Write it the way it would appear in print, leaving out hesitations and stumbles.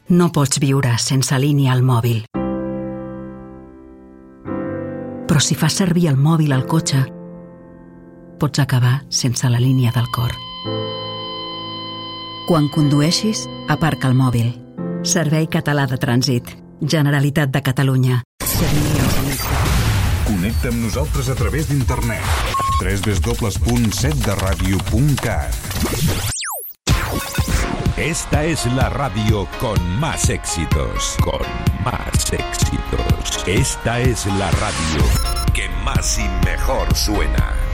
No pots viure sense línia al mòbil. Però si fas servir el mòbil al cotxe, pots acabar sense la línia del cor. Quan condueixis, aparca el mòbil. Servei Català de Trànsit. Generalitat de Catalunya. Connecta amb nosaltres a través d'internet. www.setderadio.cat. Esta es la radio con más éxitos. Con más éxitos. Esta es la radio que más y mejor suena.